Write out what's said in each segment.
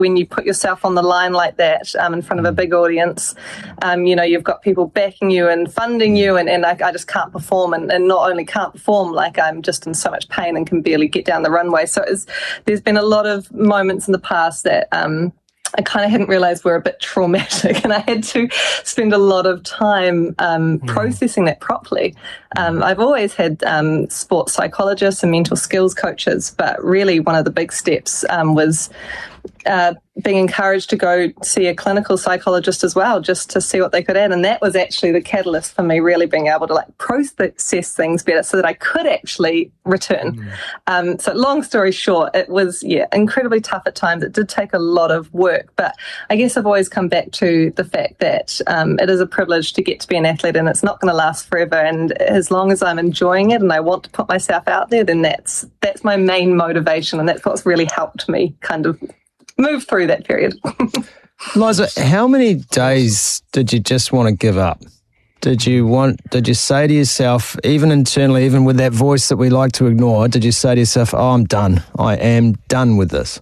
when you put yourself on the line like that in front of a big audience, you've got people backing you and funding you, and I just can't perform, and not only can't perform, like I'm just in so much pain and can barely get down the runway. So there's been a lot of moments in the past that I kind of hadn't realised were a bit traumatic, and I had to spend a lot of time processing that properly. I've always had sports psychologists and mental skills coaches, but really one of the big steps was being encouraged to go see a clinical psychologist as well, just to see what they could add. And that was actually the catalyst for me really being able to process things better so that I could actually return. So long story short, it was, incredibly tough at times. It did take a lot of work, but I guess I've always come back to the fact that it is a privilege to get to be an athlete, and it's not going to last forever. And as long as I'm enjoying it and I want to put myself out there, then that's my main motivation. And that's what's really helped me kind of move through that period. Liza, how many days did you just want to give up? Did you say to yourself, even internally, even with that voice that we like to ignore, did you say to yourself, oh, I'm done. I am done with this?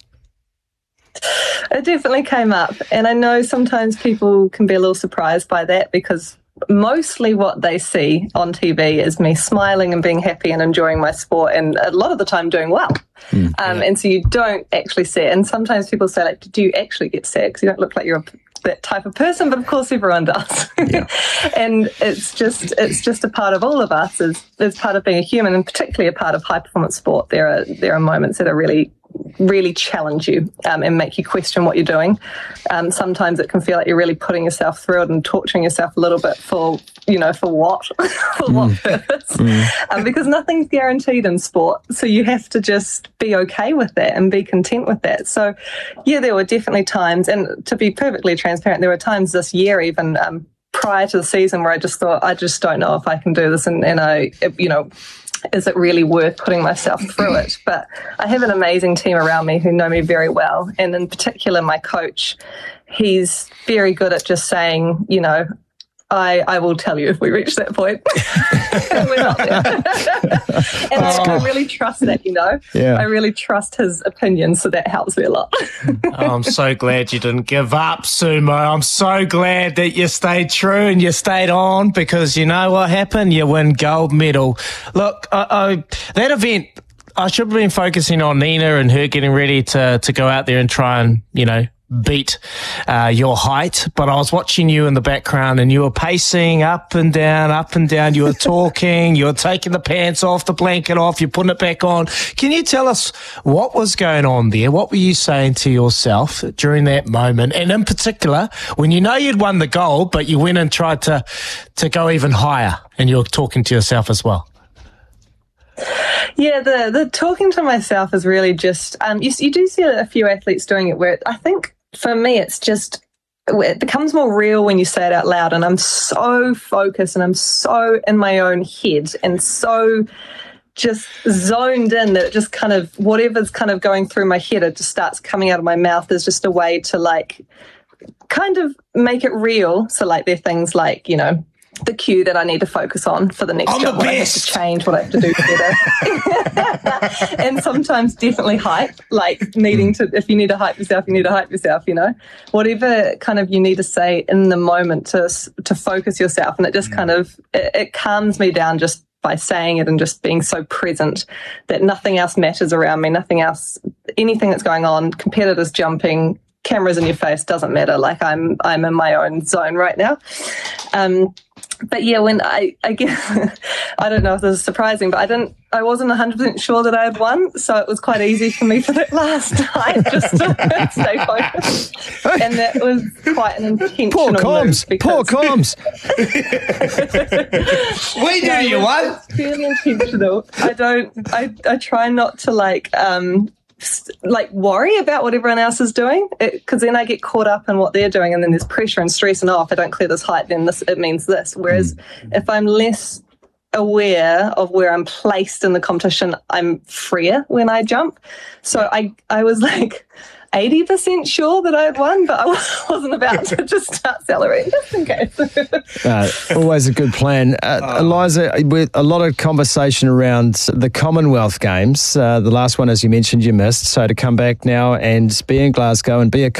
It definitely came up. And I know sometimes people can be a little surprised by that, because mostly what they see on TV is me smiling and being happy and enjoying my sport, and a lot of the time doing well. And so you don't actually see it. And sometimes people say, like, do you actually get sad? Because you don't look like you're that type of person, but of course everyone does. And it's just a part of all of us as part of being a human, and particularly a part of high performance sport. There are moments that are really challenge you and make you question what you're doing. Sometimes it can feel like you're really putting yourself through it and torturing yourself a little bit for what? For what purpose? Because nothing's guaranteed in sport. So you have to just be okay with that and be content with that. So there were definitely times, and to be perfectly transparent, there were times this year even prior to the season where I just thought, I just don't know if I can do this, and I, is it really worth putting myself through it? But I have an amazing team around me who know me very well. And in particular, my coach, he's very good at just saying, I will tell you if we reach that point. We're not there. And I really trust that, I really trust his opinion, so that helps me a lot. I'm so glad you didn't give up, Sumo. I'm so glad that you stayed true and you stayed on, because you know what happened? You win gold medal. Look, that event, I should have been focusing on Nina and her getting ready to go out there and try and, beat your height, but I was watching you in the background and you were pacing up and down, you were talking, you were taking the pants off, the blanket off, you're putting it back on. Can you tell us what was going on there? What were you saying to yourself during that moment? And in particular, when you know you'd won the gold, but you went and tried to go even higher, and you were talking to yourself as well. Yeah, the talking to myself is really just, you do see a few athletes doing it, where I think for me it becomes more real when you say it out loud, and I'm so focused and I'm so in my own head and so just zoned in that it just kind of, whatever's kind of going through my head, it just starts coming out of my mouth. There's just a way to kind of make it real. So there are things like, the cue that I need to focus on for the next job. What I have to change, what I have to do better. And sometimes definitely hype, needing to, if you need to hype yourself, you need to hype yourself, whatever kind of you need to say in the moment to focus yourself. And it just kind of, it calms me down just by saying it and just being so present that nothing else matters around me, nothing else, anything that's going on, competitors jumping, cameras in your face, doesn't matter. I'm in my own zone right now. But when I guess, I don't know if this is surprising, but I wasn't 100% sure that I had won. So it was quite easy for me for that last night just to stay focused. And that was quite an intentional Poor comms. We knew you won. It's really intentional. I try not to worry about what everyone else is doing, because then I get caught up in what they're doing, and then there's pressure and stress, and if I don't clear this height, then it means this. Whereas if I'm less aware of where I'm placed in the competition, I'm freer when I jump. So I was 80% sure that I had won, but I wasn't about to just start celebrating just in case. Always a good plan. Eliza, with a lot of conversation around the Commonwealth Games, the last one, as you mentioned, you missed. So to come back now and be in Glasgow and be a